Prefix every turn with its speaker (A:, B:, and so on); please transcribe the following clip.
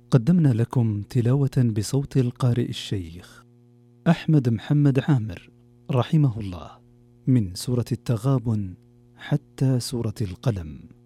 A: قدمنا لكم تلاوة بصوت القارئ الشيخ أحمد محمد عامر رحمه الله من سورة التغابن حتى سورة القلم.